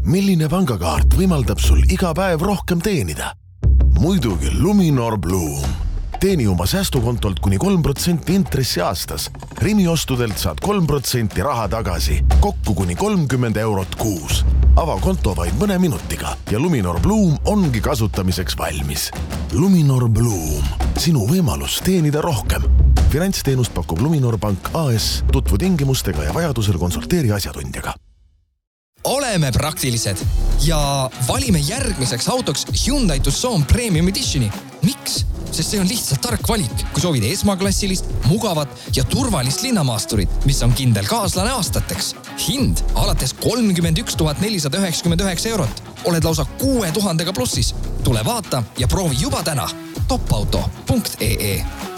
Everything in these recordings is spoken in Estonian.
Milline pangakaart võimaldab sul iga päev rohkem teenida? Muidugi Luminor Bloom. Teeni oma säästukontolt kuni 3% intressi aastas. Rimi ostudelt saad 3% raha tagasi. Kokku kuni 30 eurot kuus. Ava konto vaid mõne minutiga ja Luminor Bloom ongi kasutamiseks valmis. Luminor Bloom. Sinu võimalus teenida rohkem. Finantsteenust pakub Luminor Pank AS. Tutvu tingimustega ja vajadusel konsulteeri asjatundjaga. Oleme praktilised ja valime järgmiseks autoks Hyundai Tucson Premium Editioni. Miks? Sest see on lihtsalt tark valik, kui soovid esmaklassilist, mugavat ja turvalist linnamaasturit, mis on kindel kaaslane aastateks. Hind alates 31 499 eurot. Oled lausa 6000 plussis. Tule vaata ja proovi juba täna. topauto.ee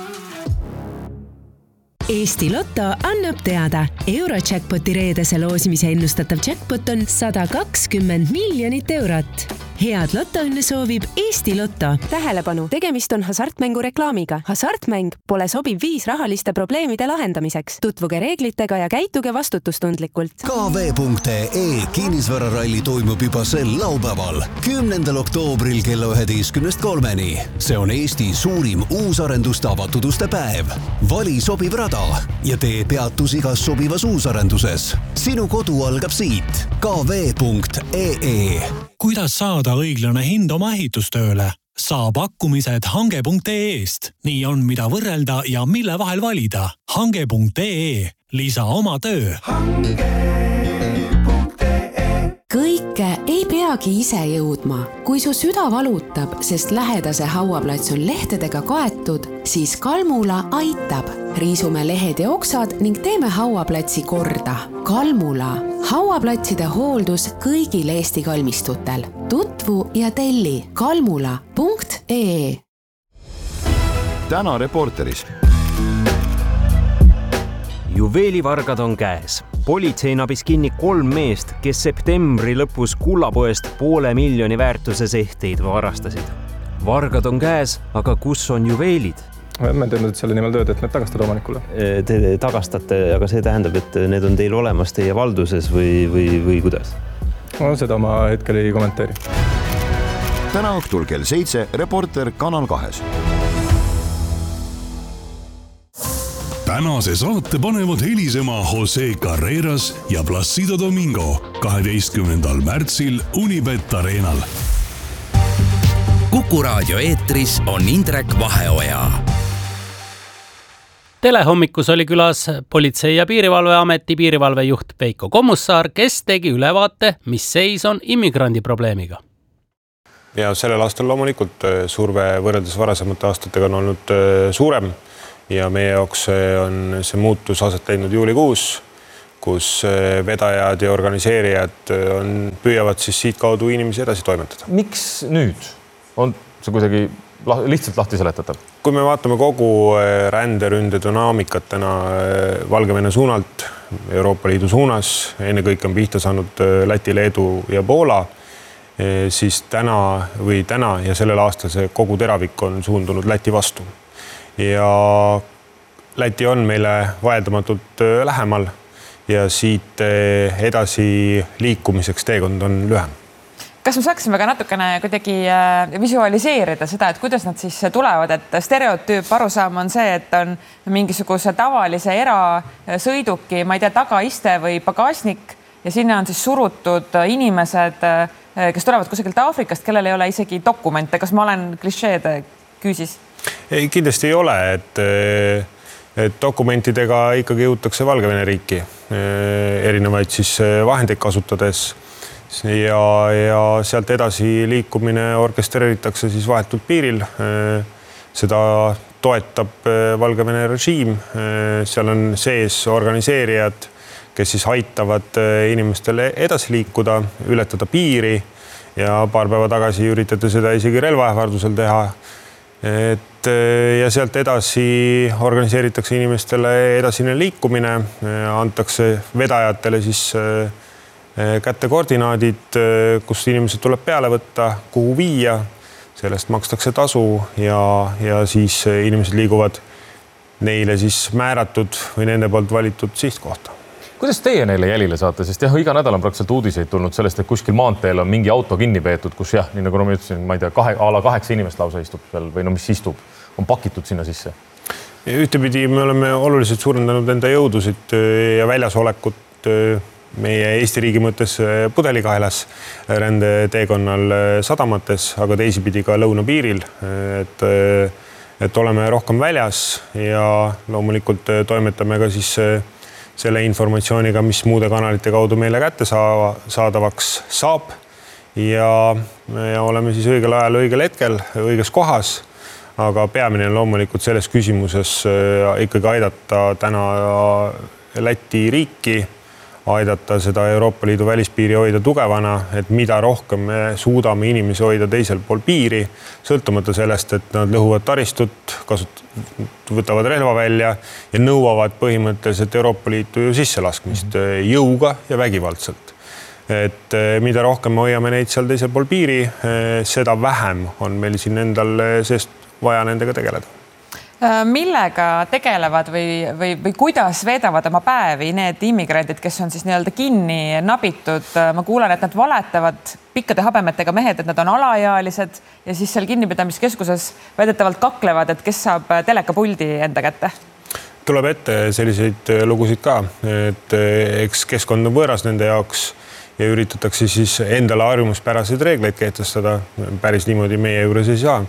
Eesti Lotto annab teada. Eurojackpoti reedese loosimise ennustatav jackpot on 120 miljonit eurot. Head lotoõnne soovib Eesti Lotto. Tähelepanu, tegemist on hasartmängu reklaamiga. Hasartmäng pole sobiv viis rahaliste probleemide lahendamiseks. Tutvuge reeglitega ja käituge vastutustundlikult. KV.ee kinnisvararalli toimub juba sel laupäeval, 10. oktoobril kella 11:03. See on Eesti suurim uusarenduste avatuduste päev. Vali sobiv rada ja tee peatus igas sobivas uusarenduses. Sinu kodu algab siit. KV.ee Kuidas saada õiglane hind oma ehitustööle? Saa pakkumised hange.ee-st. Nii on mida võrrelda ja mille vahel valida. Hange.ee. Lisa oma töö. Kõike ei peagi ise jõudma. Kui su süda valutab, sest lähedase hauaplats on lehtedega kaetud, siis Kalmula aitab. Riisume lehed ja oksad ning teeme hauaplatsi korda. Kalmula. Hauaplatside hooldus kõigil Eesti kalmistutel. Tutvu ja telli kalmula.ee. Täna Reporteris. Juveelivargad on käes. Politsei nabis kinni 3 meest, kes septembri lõpus Kullapoest 500 000 väärtuses ehteid varastasid. Vargad on käes, aga kus on juveelid? Ma tean selle nimel tööd, et need tagastada omanikule. Te tagastate, aga see tähendab, et need on teil olemas teie valduses või kuidas? No, seda ma hetkel ei kommenteeri. Täna õhtul kell 7 Reporter Kanal 2. Tänase saate panevad helisema Jose Carreras ja Placido Domingo 12. märtsil Unibet Arenal. Kuku raadio eetris on Indrek Vaheoja. Telehommikus oli külas Politsei- ja Piirivalveameti piirivalvejuht Veiko Kommussaar, kes tegi ülevaate, mis seis on immigrandi probleemiga. Ja sellel aastal loomulikult surve võrreldes varasemate aastatega on olnud suurem. Ja meie jaoks on see muutus aset leidnud juulikuus, kus vedajad ja organiseerijad püüavad siis siit kaudu inimesi edasi toimetada. Miks nüüd? On see kuidagi lihtsalt lahti seletatav? Kui me vaatame kogu ränderünde dünaamikat täna Valgevene suunalt, Euroopa Liidu suunas, enne kõik on pihta saanud Läti, Leedu ja Poola, siis täna ja sellel aastal see kogu teravik on suundunud Läti vastu. Ja Läti on meile vaieldamatult lähemal ja siit edasi liikumiseks teekond on lühem. Kas me saaksime ka natukene kuidagi visualiseerida seda, et kuidas nad siis tulevad, et stereotüüp arusaam on see, et on mingisuguse tavalise erasõiduki, ma ei tea, tagaiste või pagasnik ja sinna on siis surutud inimesed, kes tulevad kusagilt Aafrikast, kellel ei ole isegi dokumente. Kas ma olen klišeede küüsis? Ei, kindlasti ei ole, et dokumentidega ikkagi jõutakse Valgevene riiki erinevaid siis vahendeid kasutades ja sealt edasi liikumine orkestreeritakse siis vahetult piiril. Seda toetab Valgevene režiim, seal on sees organiseerijad, kes siis aitavad inimestele edasi liikuda, ületada piiri ja paar päeva tagasi üritati seda isegi relvaähvardusel teha. Ja sealt edasi organiseeritakse inimestele edasine liikumine, antakse vedajatele siis kätte koordinaadid, kus inimesed tuleb peale võtta, kuhu viia, sellest makstakse tasu ja siis inimesed liiguvad neile siis määratud või nende poolt valitud sihtkohta. Kuidas teie neile jälile saate, sest jah, iga nädal on praktiliselt uudiseid tulnud sellest, et kuskil maanteel on mingi auto kinni peetud, kus jah, nii nagu ma ütlesin, ma ei tea, 8 inimest lausa istub seal või no mis istub, on pakitud sinna sisse. Ühtepidi me oleme oluliselt suurendanud enda jõudusid ja väljasolekut meie Eesti riigi mõttes pudelikaelas rändeteekonnal sadamates, aga teisipidi ka lõunapiiril, et oleme rohkem väljas ja loomulikult toimetame ka siis selle informatsiooniga, mis muude kanalite kaudu meile kätte saadavaks saab ja oleme siis õigel ajal, õigel hetkel, õiges kohas, aga peamine loomulikult selles küsimuses ikkagi aidata täna Läti riiki, aidata seda Euroopa Liidu välispiiri hoida tugevana, et mida rohkem me suudame inimesi hoida teisel pool piiri, sõltumata sellest, et nad lõhuvad taristut, võtavad relva välja ja nõuavad põhimõtteliselt Euroopa Liitu ju sisselaskmist jõuga ja vägivaldselt. Et mida rohkem me hoiame neid seal teisel pool piiri, seda vähem on meil siin endal seest vaja nendega tegeleda. Millega tegelevad või kuidas veedavad oma päevi need immigrandid, kes on siis nii-öelda kinni nabitud? Ma kuulen, et nad valetavad pikkade habemetega mehed, et nad on alaealised ja siis seal kinnipidamiskeskuses väidetavalt kaklevad, et kes saab telekapuldi enda kätte? Tuleb ette selliseid lugusid ka, et eks keskkond on võõras nende jaoks ja üritatakse siis endale harjumuspäraseid reegleid kehtestada. Päris niimoodi meie juures ei saa.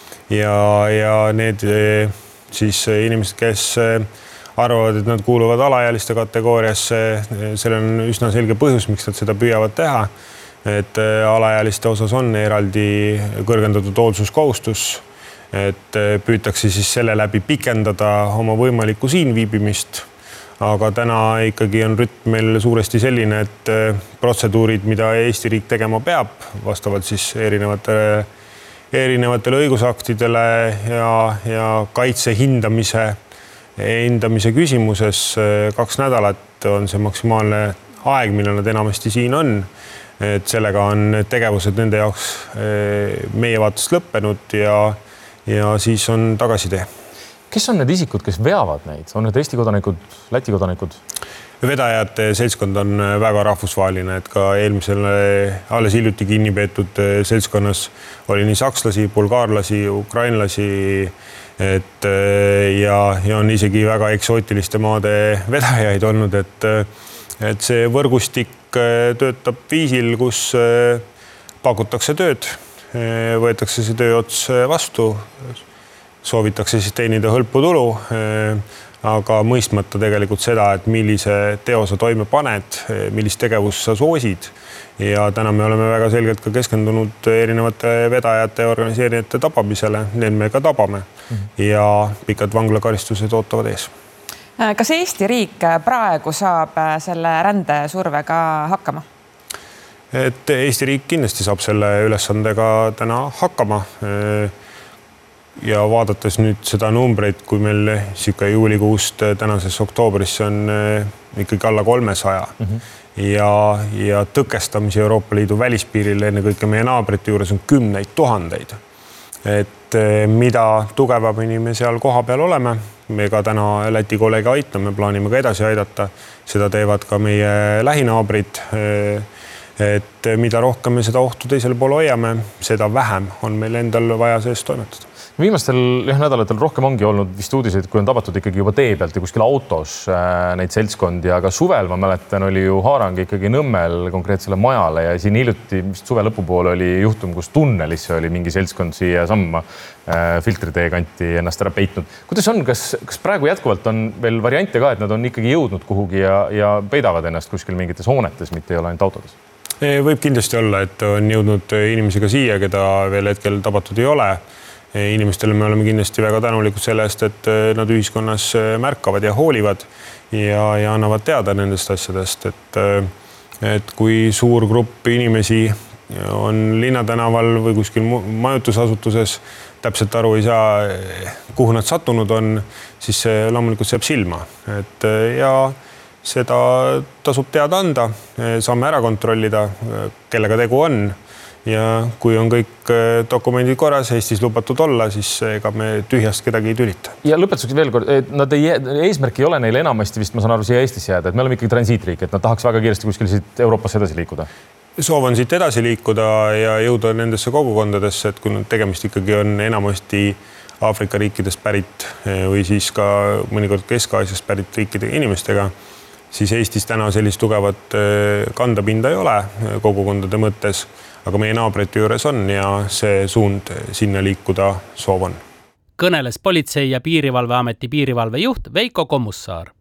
Ja need siis inimesed, kes arvavad, et nad kuuluvad alaealiste kategooriasse, seal on üsna selge põhjus, miks nad seda püüavad teha. Et alaealiste osas on eraldi kõrgendatud hoolsuskohustus, et püütakse siis selle läbi pikendada oma võimalikku siin viibimist. Aga täna ikkagi on rütm meil suuresti selline, et protseduurid, mida Eesti riik tegema peab, vastavalt siis erinevatele õigusaktidele ja kaitse hindamise küsimuses 2 nädalat on see maksimaalne aeg, millal nad enamasti siin on. Et sellega on tegevused nende jaoks meie vaatest lõppenud ja siis on tagasitee. Kes on need isikud, kes veavad neid? On need Eesti kodanikud, Läti kodanikud? Vedajate seltskond on väga rahvusvaheline, et ka eelmisel alles hiljuti kinni peetud seltskonnas oli nii sakslasi, bulgaarlasi, ukrainlasi ja on isegi väga eksootiliste maade vedajaid olnud, et see võrgustik töötab viisil, kus pakutakse tööd, võetakse see tööots vastu, soovitakse siis teenida hõlpu tulu, aga mõistmata tegelikult seda, et millise teo sa toime paned, millist tegevust sa soosid. Ja täna me oleme väga selgelt ka keskendunud erinevate vedajate ja organiseerijate tapamisele, need me ka tabame ja pikad vanglakaristused ootavad ees. Kas Eesti riik praegu saab selle rändesurvega hakkama? Et Eesti riik kindlasti saab selle ülesandega täna hakkama. Ja vaadates nüüd seda numbreid, kui meil siuke juulikuust tänases oktoobrisse on ikkagi alla 300 ja tõkestamisi Euroopa Liidu välispiiril enne kõike meie naabrite juures on 10 000. Et mida tugevamini me seal koha peal oleme, me ka täna Läti kolleegi aitame, plaanime ka edasi aidata, seda teevad ka meie lähinaabrid, et mida rohkem me seda ohtu teisel pool hoiame, seda vähem on meil endal vaja sees toimetada. Viimastel nädalatel rohkem ongi olnud vist uudiseid, kui on tabatud ikkagi juba tee pealt ja kuskil autos neid seltskondi, aga suvel ma mäletan, oli ju haarang ikkagi Nõmmel konkreetsele majale ja siin hiljuti vist suve lõpupool oli juhtum, kus tunnelisse oli mingi seltskond siia samma filtritee kanti ennast ära peitnud. Kuidas on, kas praegu jätkuvalt on veel variante ka, et nad on ikkagi jõudnud kuhugi ja peidavad ennast kuskil mingites hoonetes, mitte ei ole ainult autodes? Võib kindlasti olla, et on jõudnud inimesi ka siia, keda veel hetkel tabatud ei ole. Inimestele me oleme kindlasti väga tänulikud selle eest, et nad ühiskonnas märkavad ja hoolivad ja annavad teada nendest asjadest, et kui suur grupp inimesi on linnatänaval või kuskil majutusasutuses, täpselt aru ei saa, kuhu nad sattunud on, siis see loomulikult seab silma. Ja seda tasub teada anda, saame ära kontrollida, kellega tegu on ja kui on kõik dokumendid korras, Eestis lubatud olla, siis ega me tühjast kedagi ei tülita. Ja lõpetuseks veel kord, eesmärk ei ole neile enamasti vist, ma saan aru, siia Eestisse jääda, et me oleme ikkagi transiitriik, et nad tahaks väga kiiresti kuskil siit Euroopasse edasi liikuda. Soov on siit edasi liikuda ja jõuda nendesse kogukondadesse, et kui tegemist ikkagi on enamasti Aafrika riikidest pärit või siis ka mõnikord Kesk-Aasiast pärit riikide inimestega, siis Eestis täna sellist tugevat kandapinda ei ole kogukondade mõttes, aga meie naabrite juures on ja see suund sinna liikuda soov on. Kõneles Politsei- ja Piirivalveameti piirivalvejuht Veiko Kommussaar.